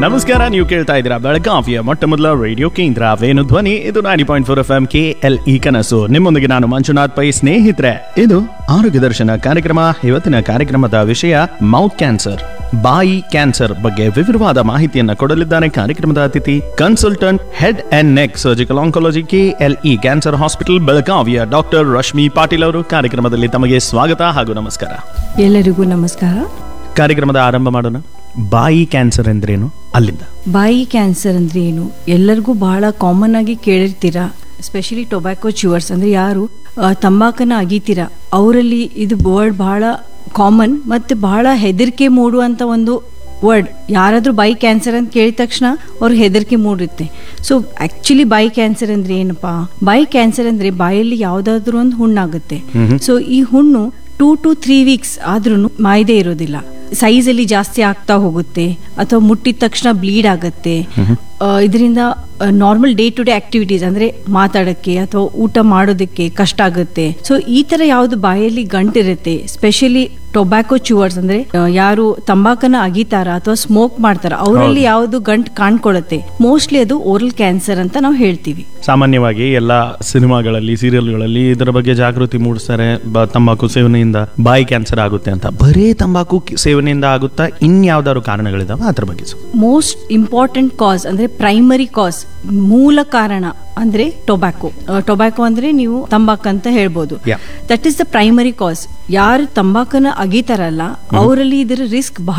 ನಮಸ್ಕಾರ, ನೀವು ಕೇಳ್ತಾ ಇದ್ದೀರಾ ಬೆಳಗಾವಿಯ ಮೊಟ್ಟ ಮೊದಲ ರೇಡಿಯೋ ಕೇಂದ್ರ ವೇಣು ಧ್ವನಿ. ಇದು 90.4 FM KLE ಕನಸು. ನಿಮ್ಮೊಂದಿಗೆ ನಾನು ಮಂಜುನಾಥ್ ಪೈ. ಸ್ನೇಹಿತರೆ, ಇದು ಆರೋಗ್ಯ ದರ್ಶನ ಕಾರ್ಯಕ್ರಮ. ಇವತ್ತಿನ ಕಾರ್ಯಕ್ರಮದ ವಿಷಯ ಮೌತ್ ಕ್ಯಾನ್ಸರ್, ಬಾಯಿ ಕ್ಯಾನ್ಸರ್ ಬಗ್ಗೆ ವಿವರವಾದ ಮಾಹಿತಿಯನ್ನ ಕೊಡಲಿದ್ದಾನೆ ಕಾರ್ಯಕ್ರಮದ ಅತಿಥಿ, consultant head and neck surgical oncology KLE cancer hospital ಬೆಳಗಾವಿಯ ಡಾಕ್ಟರ್ ರಶ್ಮಿ ಪಾಟೀಲ್ ಅವರು. ಕಾರ್ಯಕ್ರಮದಲ್ಲಿ ತಮಗೆ ಸ್ವಾಗತ ಹಾಗೂ ನಮಸ್ಕಾರ. ಎಲ್ಲರಿಗೂ ನಮಸ್ಕಾರ. ಕಾರ್ಯಕ್ರಮದ ಆರಂಭ ಮಾಡೋಣ. ಬಾಯಿ ಕ್ಯಾನ್ಸರ್ ಅಂದ್ರೇನು, ಅಲ್ಲಿಂದ. ಬಾಯಿ ಕ್ಯಾನ್ಸರ್ ಅಂದ್ರೆ ಏನು, ಎಲ್ಲರಿಗೂ ಬಹಳ ಕಾಮನ್ ಆಗಿ ಕೇಳಿರ್ತೀರಾ. ಎಸ್ಪೆಷಲಿ ಟೊಬ್ಯಾಕೋ ಚ್ಯೂವರ್ಸ್ ಅಂದ್ರೆ ಯಾರು ತಂಬಾಕನ್ನ ಅಗಿತೀರಾ ಅವರಲ್ಲಿ ಇದು ವರ್ಡ್ ಬಹಳ ಕಾಮನ್ ಮತ್ತೆ ಬಹಳ ಹೆದರಿಕೆ ಮೂಡುವಂತ ಒಂದು ವರ್ಡ್. ಯಾರಾದ್ರೂ ಬಾಯಿ ಕ್ಯಾನ್ಸರ್ ಅಂತ ಕೇಳಿದ ತಕ್ಷಣ ಅವ್ರಿಗೆ ಹೆದರಿಕೆ ಮೂಡುತ್ತೆ. ಸೊ ಆಕ್ಚುಲಿ ಬಾಯಿ ಕ್ಯಾನ್ಸರ್ ಅಂದ್ರೆ ಏನಪ್ಪಾ, ಬಾಯಿ ಕ್ಯಾನ್ಸರ್ ಅಂದ್ರೆ ಬಾಯಲ್ಲಿ ಯಾವ್ದಾದ್ರು ಒಂದು ಹುಣ್ಣಾಗುತ್ತೆ. ಸೊ ಈ ಹುಣ್ಣು 2 to 3 weeks ಆದ್ರೂ ಮಾಯದೆ ಇರೋದಿಲ್ಲ. ಸೈಜ್ ಅಲ್ಲಿ ಜಾಸ್ತಿ ಆಗ್ತಾ ಹೋಗುತ್ತೆ ಅಥವಾ ಮುಟ್ಟಿದ ತಕ್ಷಣ ಬ್ಲೀಡ್ ಆಗುತ್ತೆ. ಇದರಿಂದ normal day to day activities ಅಂದ್ರೆ ಮಾತಾಡಕ್ಕೆ ಅಥವಾ ಊಟ ಮಾಡೋದಕ್ಕೆ ಕಷ್ಟ ಆಗುತ್ತೆ. ಸೊ ಈ ತರ ಯಾವ್ದು ಬಾಯಲ್ಲಿ ಗಂಟಿರುತ್ತೆ, ಸ್ಪೆಷಲಿ ಟೊಬ್ಯಾಕೋ ಚ್ಯೂವರ್ಸ್ ಅಂದ್ರೆ ಯಾರು ತಂಬಾಕನ್ನ ಅಗಿತಾರ ಅಥವಾ ಸ್ಮೋಕ್ ಮಾಡ್ತಾರ ಅವರಲ್ಲಿ ಯಾವ್ದು ಗಂಟ್ ಕಾಣ್ಕೊಳತ್ತೆ, ಮೋಸ್ಟ್ಲಿ ಅದು ಓರಲ್ ಕ್ಯಾನ್ಸರ್ ಅಂತ ನಾವು ಹೇಳ್ತೀವಿ. ಸಾಮಾನ್ಯವಾಗಿ ಎಲ್ಲಾ ಸಿನಿಮಾಗಳಲ್ಲಿ, ಸೀರಿಯಲ್ಗಳಲ್ಲಿ ಇದರ ಬಗ್ಗೆ ಜಾಗೃತಿ ಮೂಡಿಸ್ತಾರೆ. ತಂಬಾಕು ಸೇವನೆಯಿಂದ ಬಾಯಿ ಕ್ಯಾನ್ಸರ್ ಆಗುತ್ತೆ ಅಂತ. ಬರೇ ತಂಬಾಕು ಸೇವನೆಯಿಂದ ಆಗುತ್ತಾ, ಇನ್ಯಾವ್ದಾದ್ರು ಕಾರಣಗಳಿದಾವ ಅದ್ರ ಬಗ್ಗೆ? ಮೋಸ್ಟ್ ಇಂಪಾರ್ಟೆಂಟ್ ಕಾಸ್ ಅಂದ್ರೆ ಪ್ರೈಮರಿ ಕಾಸ್, ಮೂಲ ಕಾರಣ ಅಂದ್ರೆ ಟೊಬ್ಯಾಕೋ ಅಂದ್ರೆ ನೀವು ತಂಬಾಕು ಅಂತ ಹೇಳ್ಬೋದು. That is the primary cause. ಯಾರು ತಂಬಾಕನ್ನ ಅಗಿತಾರಲ್ಲ ಅವರಲ್ಲಿ ಇದರ ರಿಸ್ಕ್